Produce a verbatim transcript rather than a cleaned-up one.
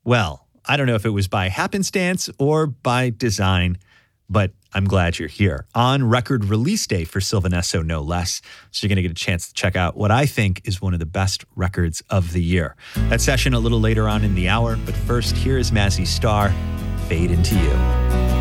Well, I don't know if it was by happenstance or by design, but I'm glad you're here on record release day for Sylvan Esso, no less. So you're going to get a chance to check out what I think is one of the best records of the year. That session a little later on in the hour, but first, here is Mazzy Star, Fade Into You.